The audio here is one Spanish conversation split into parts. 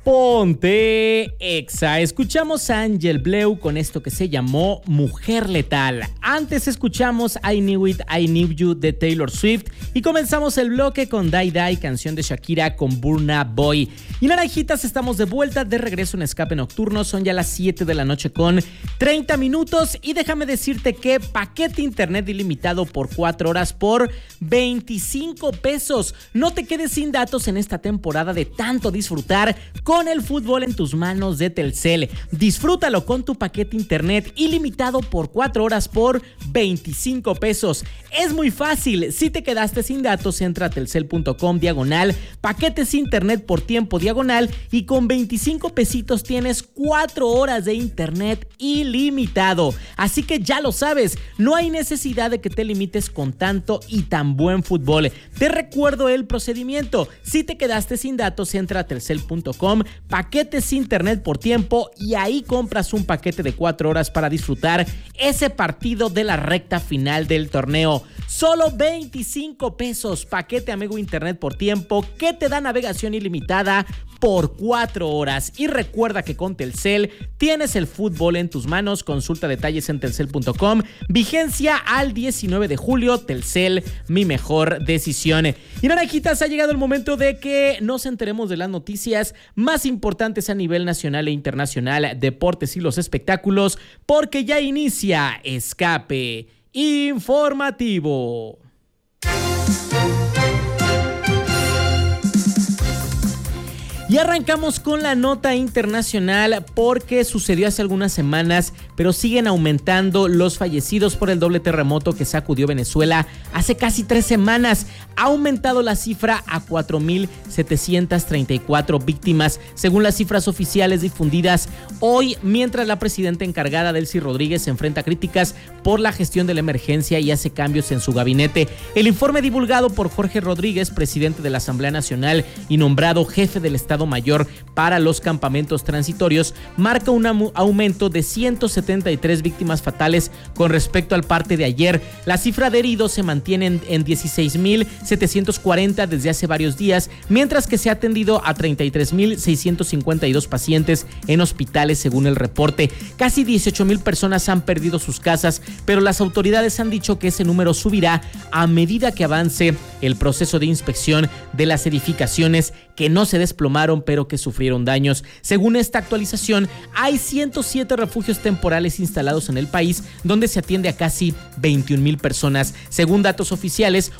Ponte Exa. Escuchamos a Angel Bleu con esto que se llamó Mujer Letal. Antes escuchamos I Knew It, I Knew You de Taylor Swift. Y comenzamos el bloque con Die Die, canción de Shakira con Burna Boy. Y naranjitas, estamos de vuelta, de regreso en Escape Nocturno. Son ya las 7 de la noche con 30 minutos. Y déjame decirte que paquete internet ilimitado por 4 horas por 25 pesos. No te quedes sin datos en esta temporada de tanto disfrutar con el fútbol en tus manos de Telcel. Disfrútalo con tu paquete internet ilimitado por 4 horas por 25 pesos. Es muy fácil. Si te quedaste sin datos, entra a telcel.com/paquetes internet por tiempo diagonal y con 25 pesitos tienes 4 horas de internet ilimitado. Así que ya lo sabes, no hay necesidad de que te limites con tanto y tan buen fútbol. Te recuerdo el procedimiento. Si te quedaste sin datos, entra a telcel.com/paquetes internet por tiempo y ahí compras un paquete de 4 horas para disfrutar ese partido de la recta final del torneo. Solo 25 pesos, paquete amigo internet por tiempo que te da navegación ilimitada por 4 horas. Y recuerda que con Telcel tienes el fútbol en tus manos. Consulta detalles en telcel.com. Vigencia al 19 de julio. Telcel, mi mejor decisión. Y naranjitas, ha llegado el momento de que nos enteremos de las noticias más importantes a nivel nacional e internacional, deportes y los espectáculos, porque ya inicia Escape Informativo. Y arrancamos con la nota internacional porque sucedió hace algunas semanas, pero siguen aumentando los fallecidos por el doble terremoto que sacudió Venezuela hace casi 3 semanas. Ha aumentado la cifra a 4,734 víctimas, según las cifras oficiales difundidas hoy, mientras la presidenta encargada, Delcy Rodríguez, se enfrenta a críticas por la gestión de la emergencia y hace cambios en su gabinete. El informe divulgado por Jorge Rodríguez, presidente de la Asamblea Nacional y nombrado jefe del Estado Mayor para los campamentos transitorios, marca un aumento de 173 víctimas fatales con respecto al parte de ayer. La cifra de heridos se mantiene en 16,740 desde hace varios días, mientras que se ha atendido a 33,652 pacientes en hospitales, según el reporte. Casi 18,000 personas han perdido sus casas, pero las autoridades han dicho que ese número subirá a medida que avance el proceso de inspección de las edificaciones que no se desplomaron pero que sufrieron daños. Según esta actualización, hay 107 refugios temporales instalados en el país, donde se atiende a casi 21,000 personas. Según datos oficiales,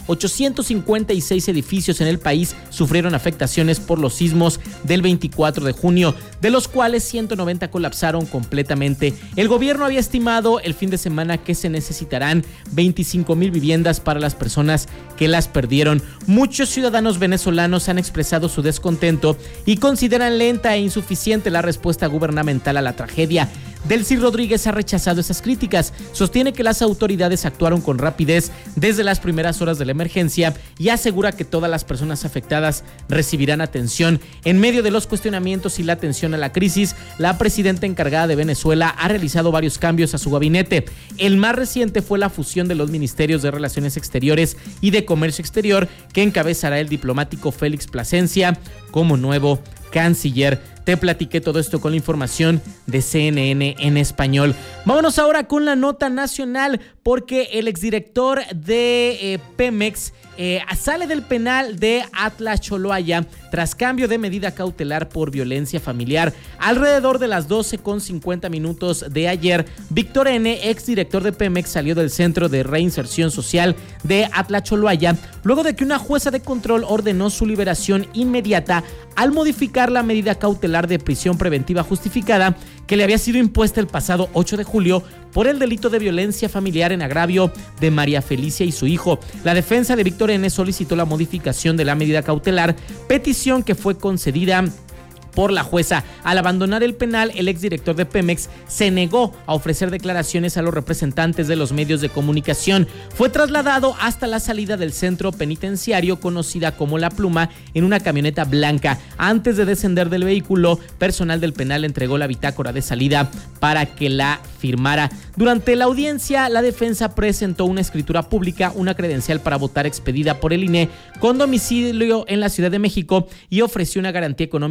856 edificios en el país sufrieron afectaciones por los sismos del 24 de junio, de los cuales 190 colapsaron completamente. El gobierno había estimado el fin de semana que se necesitarán 25,000 viviendas para las personas que las perdieron. Muchos ciudadanos venezolanos han expresado su descontento y consideran lenta e insuficiente la respuesta gubernamental a la tragedia. Delcy Rodríguez ha rechazado esas críticas, sostiene que las autoridades actuaron con rapidez desde las primeras horas de la emergencia y asegura que todas las personas afectadas recibirán atención. En medio de los cuestionamientos y la atención a la crisis, la presidenta encargada de Venezuela ha realizado varios cambios a su gabinete. El más reciente fue la fusión de los ministerios de Relaciones Exteriores y de Comercio Exterior, que encabezará el diplomático Félix Plasencia como nuevo canciller. Te platiqué todo esto con la información de CNN en español. Vámonos ahora con la nota nacional, porque el exdirector de Pemex sale del penal de Atlacholoaya tras cambio de medida cautelar por violencia familiar. Alrededor de las 12:50 de ayer, Víctor N., exdirector de Pemex, salió del Centro de Reinserción Social de Atlacholoaya luego de que una jueza de control ordenó su liberación inmediata al modificar la medida cautelar de prisión preventiva justificada que le había sido impuesta el pasado 8 de julio por el delito de violencia familiar en agravio de María Felicia y su hijo. La defensa de Víctor N. solicitó la modificación de la medida cautelar, petición que fue concedida por la jueza. Al abandonar el penal, el exdirector de Pemex se negó a ofrecer declaraciones a los representantes de los medios de comunicación. Fue trasladado hasta la salida del centro penitenciario, conocida como La Pluma, en una camioneta blanca. Antes de descender del vehículo, personal del penal entregó la bitácora de salida para que la firmara. Durante la audiencia, la defensa presentó una escritura pública, una credencial para votar expedida por el INE con domicilio en la Ciudad de México y ofreció una garantía económica de 20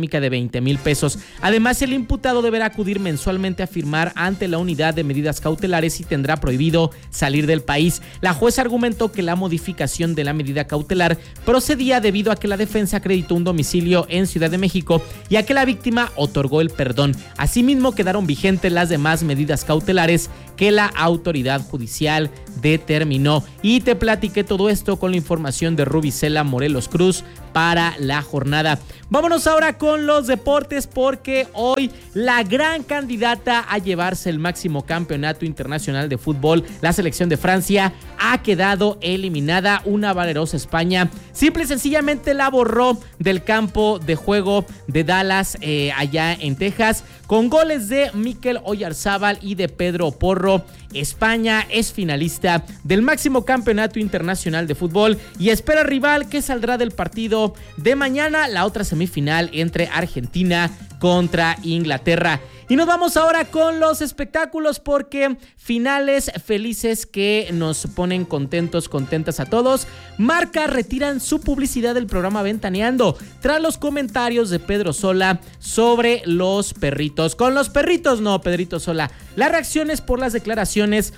20,000 pesos. Además, el imputado deberá acudir mensualmente a firmar ante la unidad de medidas cautelares y tendrá prohibido salir del país. La jueza argumentó que la modificación de la medida cautelar procedía debido a que la defensa acreditó un domicilio en Ciudad de México y a que la víctima otorgó el perdón. Asimismo, quedaron vigentes las demás medidas cautelares que la autoridad judicial determinó. Y te platiqué todo esto con la información de Rubicela Morelos Cruz para la jornada. Vámonos ahora con los deportes, porque hoy la gran candidata a llevarse el máximo campeonato internacional de fútbol, la selección de Francia, ha quedado eliminada. Una valerosa España simple y sencillamente la borró del campo de juego de Dallas, allá en Texas, con goles de Mikel Oyarzábal y de Pedro Porro. España es finalista del máximo campeonato internacional de fútbol y espera rival que saldrá del partido de mañana, la otra semifinal entre Argentina contra Inglaterra. Y nos vamos ahora con los espectáculos, porque finales felices que nos ponen contentas a todos. Marcas retiran su publicidad del programa Ventaneando tras los comentarios de Pedro Sola sobre los perritos. Con los perritos no, Pedrito Sola. Las reacciones por las declaraciones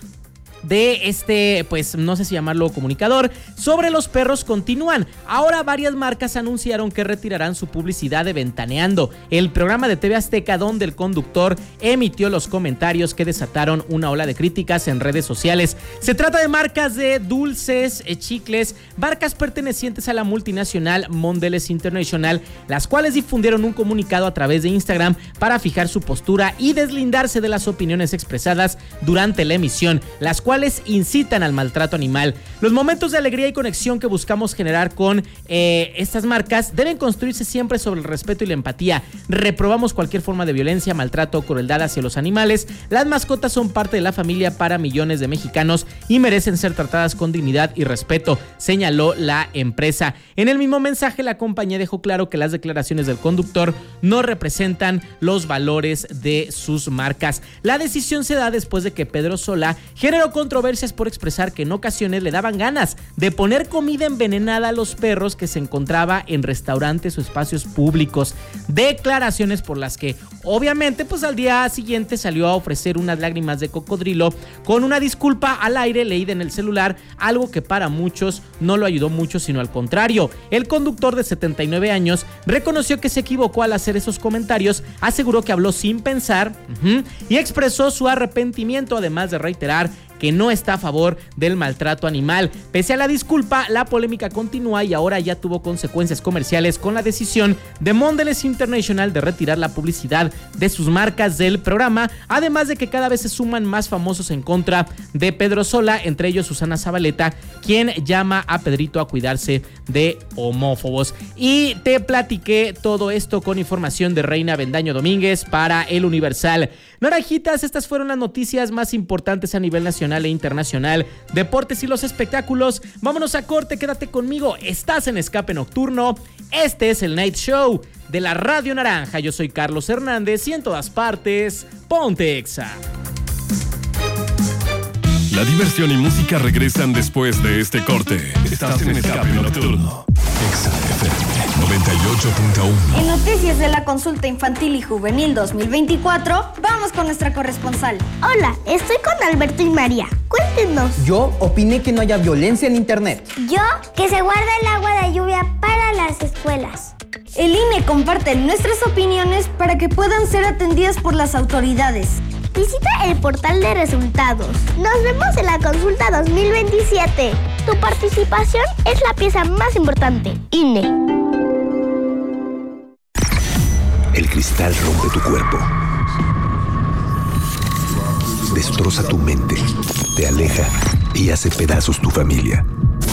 de pues no sé si llamarlo comunicador, sobre los perros continúan. Ahora varias marcas anunciaron que retirarán su publicidad de Ventaneando, el programa de TV Azteca donde el conductor emitió los comentarios que desataron una ola de críticas en redes sociales. Se trata de marcas de dulces, chicles, marcas pertenecientes a la multinacional Mondelez International, las cuales difundieron un comunicado a través de Instagram para fijar su postura y deslindarse de las opiniones expresadas durante la emisión, las cuales incitan al maltrato animal. Los momentos de alegría y conexión que buscamos generar con estas marcas deben construirse siempre sobre el respeto y la empatía. Reprobamos cualquier forma de violencia, maltrato o crueldad hacia los animales. Las mascotas son parte de la familia para millones de mexicanos y merecen ser tratadas con dignidad y respeto, señaló la empresa. En el mismo mensaje, la compañía dejó claro que las declaraciones del conductor no representan los valores de sus marcas. La decisión se da después de que Pedro Sola generó controversias por expresar que en ocasiones le daban ganas de poner comida envenenada a los perros que se encontraba en restaurantes o espacios públicos. Declaraciones por las que obviamente pues al día siguiente salió a ofrecer unas lágrimas de cocodrilo con una disculpa al aire leída en el celular, algo que para muchos no lo ayudó mucho, sino al contrario. El conductor de 79 años reconoció que se equivocó al hacer esos comentarios, aseguró que habló sin pensar y expresó su arrepentimiento, además de reiterar que no está a favor del maltrato animal. Pese a la disculpa, la polémica continúa y ahora ya tuvo consecuencias comerciales con la decisión de Mondelez International de retirar la publicidad de sus marcas del programa, además de que cada vez se suman más famosos en contra de Pedro Sola, entre ellos Susana Zabaleta, quien llama a Pedrito a cuidarse de homófobos. Y te platiqué todo esto con información de Reina Bendaño Domínguez para El Universal. Naranjitas, estas fueron las noticias más importantes a nivel nacional e internacional, deportes y los espectáculos. Vámonos a corte, quédate conmigo, estás en Escape Nocturno, este es el Night Show de la Radio Naranja. Yo soy Carlos Hernández y en todas partes, ponte Exa. La diversión y música regresan después de este corte. Estás en Escape Nocturno. Exa FM 98.1. En noticias de la consulta infantil y juvenil 2024, vamos con nuestra corresponsal. Hola, estoy con Alberto y María. Cuéntenos. Yo opiné que no haya violencia en internet. Yo, que se guarda el agua de lluvia para las escuelas. El INE comparte nuestras opiniones para que puedan ser atendidas por las autoridades. Visita el portal de resultados. Nos vemos en la consulta 2027. Tu participación es la pieza más importante. INE. El cristal rompe tu cuerpo. Destroza tu mente. Te aleja y hace pedazos tu familia.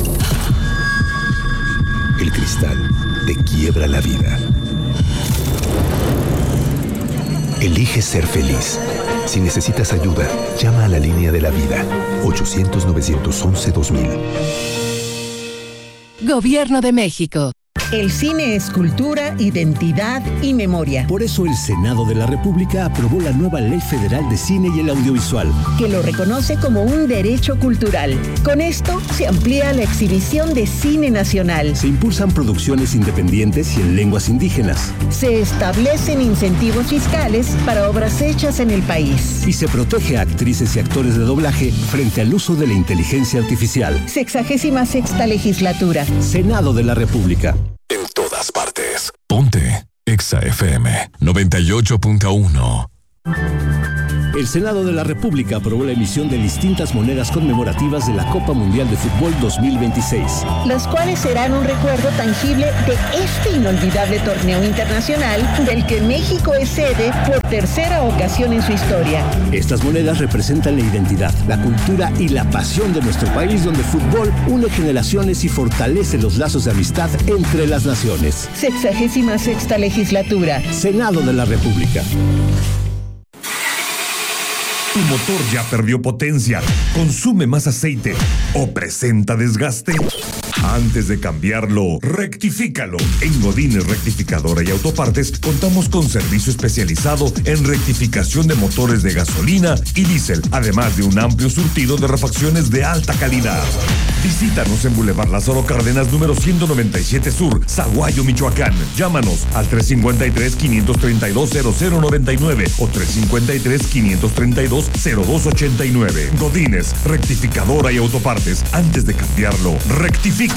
El cristal te quiebra la vida. Elige ser feliz. Si necesitas ayuda, llama a la línea de la vida. 800-911-2000. Gobierno de México. El cine es cultura, identidad y memoria. Por eso el Senado de la República aprobó la nueva Ley Federal de Cine y el Audiovisual, que lo reconoce como un derecho cultural. Con esto se amplía la exhibición de cine nacional. Se impulsan producciones independientes y en lenguas indígenas. Se establecen incentivos fiscales para obras hechas en el país. Y se protege a actrices y actores de doblaje frente al uso de la inteligencia artificial. 66ª legislatura. Senado de la República. En todas partes. Ponte Exa FM 98.1. El Senado de la República aprobó la emisión de distintas monedas conmemorativas de la Copa Mundial de Fútbol 2026. Las cuales serán un recuerdo tangible de este inolvidable torneo internacional del que México es sede por tercera ocasión en su historia. Estas monedas representan la identidad, la cultura y la pasión de nuestro país, donde el fútbol une generaciones y fortalece los lazos de amistad entre las naciones. 66ª legislatura. Senado de la República. ¿Tu motor ya perdió potencia, consume más aceite o presenta desgaste? Antes de cambiarlo, rectifícalo. En Godínez Rectificadora y Autopartes contamos con servicio especializado en rectificación de motores de gasolina y diésel, además de un amplio surtido de refacciones de alta calidad. Visítanos en Boulevard Lázaro Cárdenas, número 197 Sur, Zaguayo, Michoacán. Llámanos al 353-532-0099 o 353-532-0289. Godínez Rectificadora y Autopartes. Antes de cambiarlo, rectifícalo.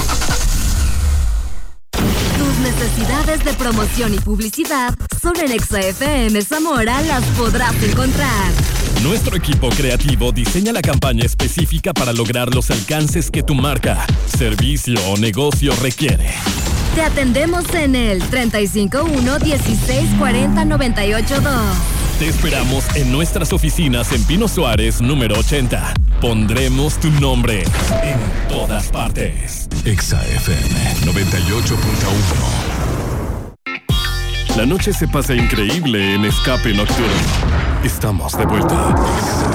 Tus necesidades de promoción y publicidad solo en Exa FM Zamora las podrás encontrar. Nuestro equipo creativo diseña la campaña específica para lograr los alcances que tu marca, servicio o negocio requiere. Te atendemos en el 351-1640-982. Te esperamos en nuestras oficinas en Pino Suárez, número 80. Pondremos tu nombre en todas partes. Exa FM 98.1. La noche se pasa increíble en Escape Nocturno. Estamos de vuelta.